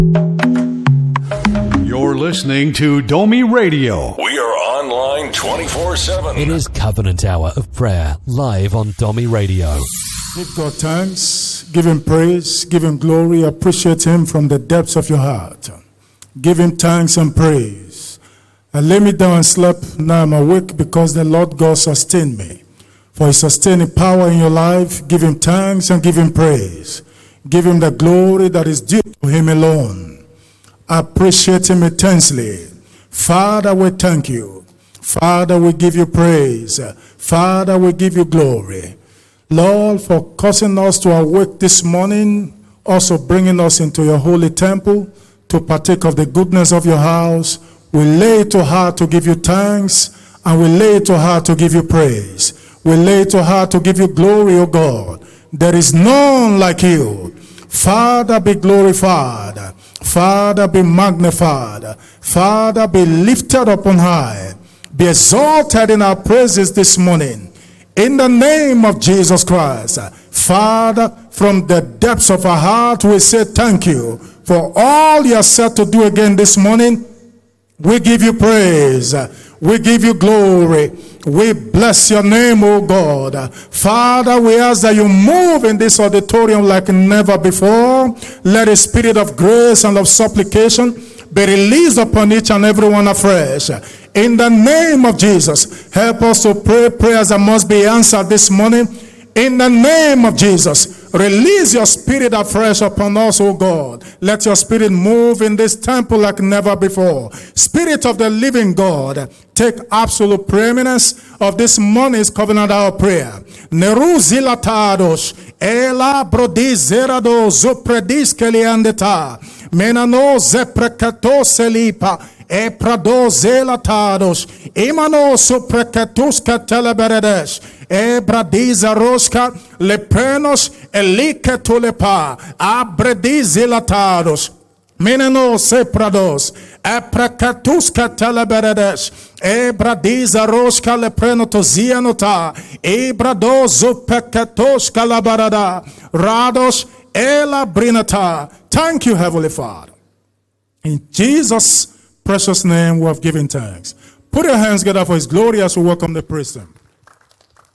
You're listening to Domi Radio. We are online 24/7. It is Covenant Hour of Prayer, live on Domi Radio. Give God thanks, give Him praise, give Him glory, appreciate Him from the depths of your heart. Give Him thanks and praise. I lay me down and slept, now I'm awake because the Lord God sustained me. For His sustaining power in your life, give Him thanks and give Him praise. Give Him the glory that is due to Him alone. Appreciate Him intensely. Father, we thank you. Father, we give you praise. Father, we give you glory. Lord, for causing us to awake this morning, also bringing us into your holy temple to partake of the goodness of your house. We lay it to heart to give you thanks, and we lay it to heart to give you praise. We lay it to heart to give you glory, O God. There is none like you. Father, be glorified. Father, be magnified. Father, be lifted up on high. Be exalted in our praises this morning. In the name of Jesus Christ. Father, from the depths of our heart, we say thank you for all you are set to do again this morning. We give you praise. We give you glory. We bless your name, O God. Father, we ask that you move in this auditorium like never before. Let a spirit of grace and of supplication be released upon each and every one afresh. In the name of Jesus, help us to pray prayers that must be answered this morning. In the name of Jesus, release your spirit afresh upon us, O God. Let your spirit move in this temple like never before. Spirit of the living God, take absolute preeminence of this morning's covenant hour prayer. Neru zilatados, ela brodizerado zopredis keliandeta, menano zeprekato selipa, e prado zelatados, imano suprekatus kateleberedes, e bradiza rosca, leprenos, elike tulepa, abredizilatados, menano seprados, e prekatus kateleberedes, e bradiza rosca, leprenotozianota, e bradozo pekatos kalabarada, rados, ela brinata. Thank you, Heavenly Father. In Jesus' precious name we have given thanks. Put your hands together for His glory as we welcome the priest.